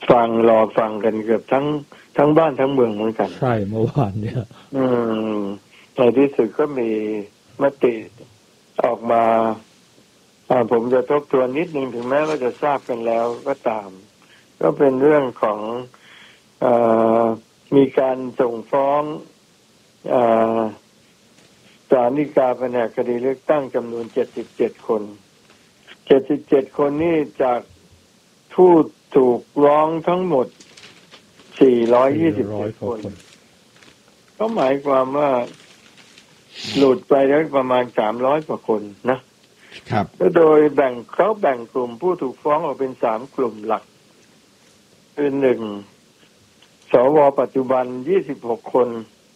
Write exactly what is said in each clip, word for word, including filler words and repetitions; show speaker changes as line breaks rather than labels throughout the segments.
ฟังรอฟังกันเกือบทั้งทั้งบ้านทั้งเมืองเหมือนกัน
ใช่เมื่อวานเนี่ย
อืมในที่สุดก็มีมติออกมาผมจะทบทวนนิดนึงถึงแม้ว่าจะทราบกันแล้วก็ตามก็เป็นเรื่องของเอ่อมีการส่งฟ้องเอ่อศาลฎีกาแผนกคดีเลือกตั้งจำนวนเจ็ดสิบเจ็ดคนเจ็ดสิบเจ็ดคนนี่จากผู้ถูกร้องทั้งหมดสี่ร้อยยี่สิบเจ็ดคนก็หมายความว่าหลุดไปแล้วประมาณสามร้อยกว่าคนนะครับแล้วโดยแบ่งเขาแบ่งกลุ่มผู้ถูกฟ้องออกเป็นสามกลุ่มหลักคือหนึ่งสวปัจจุบันยี่สิบหกคน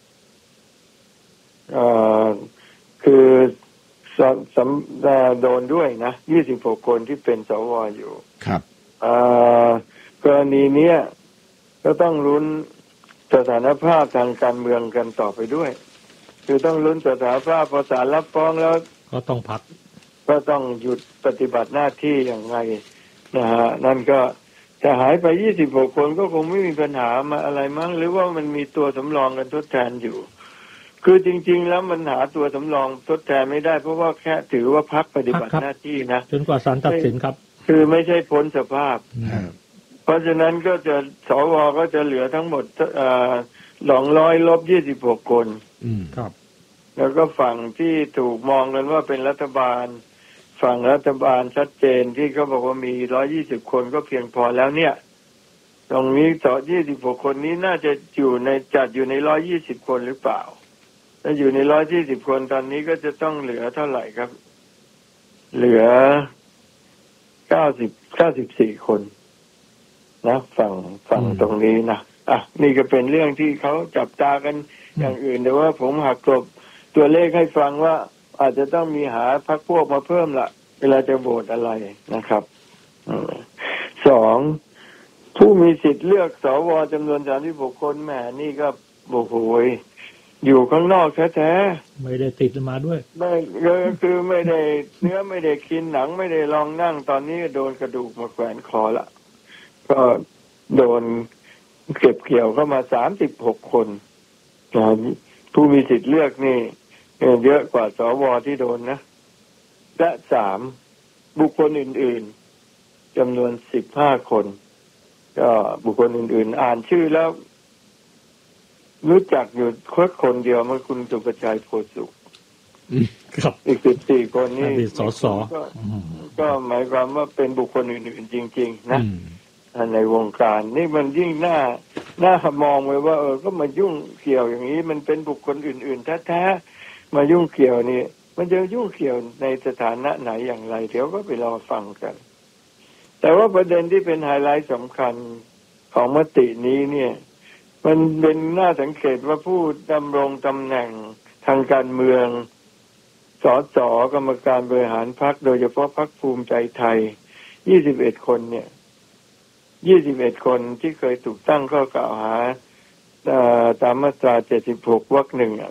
เอ่อคือสำโดนด้วยนะยี่สิบหกคนที่เป็นสวอยู่
ครับ
กรณีนี้ก็ต้องลุ้นสถานภาพทางการเมืองกันต่อไปด้วยคือต้องลุ้นสถานภาพพอศาลรับฟ้องแล้ว
ก็ต้องพัก
ก็ต้องหยุดปฏิบัติหน้าที่อย่างไรนะฮะนั่นก็จะหายไปยี่สิบหกคนก็คงไม่มีปัญหามาอะไรมั้งหรือว่ามันมีตัวสำรองกันทดแทนอยู่คือจริงๆแล้วมันหาตัวสำรองทดแทนไม่ได้เพราะว่าแค่ถือว่าพักปฏิบัติหน้าที่นะ
จนกว่าศาลตัดสินครับ
คือไม่ใช่พ้นสภาพเพราะฉะนั้นก็จะสวก็จะเหลือทั้งหมดสองร้อยลบยี่สิบหกคน
ครับ
แล้วก็ฝั่งที่ถูกมองกันว่าเป็นรัฐบาลฝั่งรัฐบาลชัดเจนที่เขาบอกว่ามีหนึ่งร้อยยี่สิบคนก็เพียงพอแล้วเนี่ยตรงนี้ต่อยี่สิบหกคนนี้น่าจะอยู่ในจัดอยู่ในหนึ่งร้อยยี่สิบคนหรือเปล่าถ้าอยู่ในหนึ่งร้อยยี่สิบคนตอนนี้ก็จะต้องเหลือเท่าไหร่ครับเหลือเก้าสิบ เก้าสิบสี่คนนะฝั่งฝั่งตรงนี้นะอ่ะนี่ก็เป็นเรื่องที่เขาจับตากันอย่างอื่นแต่ว่าผมหักกลบตัวเลขให้ฟังว่าอาจจะต้องมีหาพรรคพวกมาเพิ่มละเวลาจะโหวตอะไรนะครับสองผู้มีสิทธิ์เลือกสวจำนวนสามสิบหกคนแหมนี่ก็โอ้โหอยู่ข้างนอกแท้
ๆไม่ได้ติดมาด้วย
ไม่ก็คือไม่ได้เนื้อไม่ได้กินหนังไม่ได้ลองนั่งตอนนี้โดนกระดูกมาแขวนคอละก็โดนเก็บเกี่ยวเข้ามาสามสิบหกคนผู้มีสิทธิ์เลือกนี่เยอะกว่าสวที่โดนนะและสามบุคคลอื่นๆจำนวนสิบห้าคนก็บุคคลอื่นๆอ่านชื่อแล้วรู้จักอยู่แค่คนเดียวมันคุณสุประชัยโพสุขอีกสิบสี่คนนี่
สส
ก็หมายความว่าเป็นบุคคลอื่นๆจริงๆนะในวงการนี่มันยิ่งน่าน่ามองไว้ว่าเออก็มายุ่งเกี่ยวอย่างนี้มันเป็นบุคคลอื่นๆแท้ๆมายุ่งเกี่ยวนี่มันจะยุ่งเกี่ยวในสถานะไหนอย่างไรเดี๋ยวก็ไปรอฟังกันแต่ว่าประเด็นที่เป็นไฮไลท์สำคัญของมตินี้เนี่ยมันเป็นน่าสังเกตว่าผู้ดำรงตำแหน่งทางการเมืองสสกรรมการบริหารพรรคโดยเฉพาะพรรคภูมิใจไทยยี่สิบเอ็ดคนเนี่ยยี่สิบเอ็ดคนที่เคยถูกตั้งข้อกล่าวหาตามมาตราเจ็ดสิบหกวรรคหนึ่ง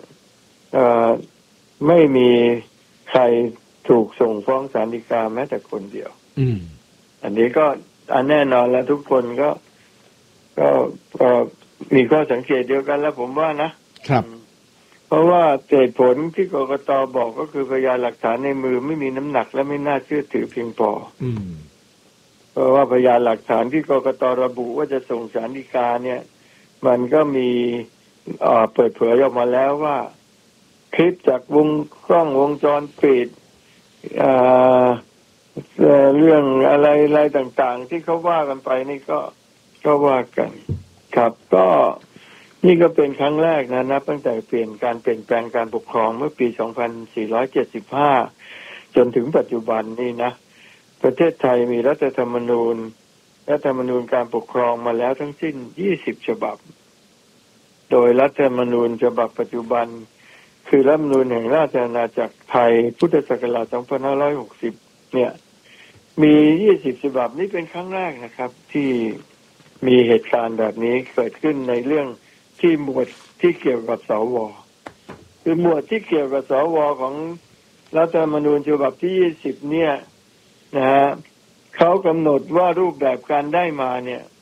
ไม่มีใครถูกส่งฟ้องศาลฎีกาแม้แต่คนเดียวอันนี้ก็อันแน่นอนแล้วทุกคนก็ก็มีข้อสังเกตเดียวกันแล้วผมว่านะครับเพราะว่าเหตุผลที่กกต.บอกก็คือพยานหลักฐานในมือไม่มีน้ำหนักและไม่น่าเชื่อถือเพียงพอเพราะว่าพยานหลักฐานที่กกต.ระบุว่าจะส่งศาลฎีกาเนี่ยมันก็มีเปิดเผยออกมาแล้วว่าคลิปจากวงกล้องวงจรปิดเรื่องอะไรอะไรต่างๆที่เขาว่ากันไปนี่ก็ก็ว่ากันครับก็นี่ก็เป็นครั้งแรกนะนับตั้งแต่เปลี่ยนการเปลี่ยนแปลงการปกครองเมื่อปีสองพันสี่ร้อยเจ็ดสิบห้าจนถึงปัจจุบันนี้นะประเทศไทยมีรัฐธรรมนูญรัฐธรรมนูญการปกครองมาแล้วทั้งสิ้นยี่สิบฉบับโดยรัฐธรรมนูญฉบับปัจจุบันคือรัฐธรรมนูญแห่งราชอาณาจักรไทยพุทธศักราชสองพันห้าร้อยหกสิบเนี่ยมียี่สิบฉบับนี้เป็นครั้งแรกนะครับที่มีเหตุการณ์แบบนี้เกิดขึ้นในเรื่องที่หมวดที่เกี่ยวกับสวคือหมวดที่เกี่ยวกับสวของรัฐธรรมนูญฉบับที่ยี่สิบเนี่ยนะฮะเขากำหนดว่ารูปแบบการได้มาเนี่ย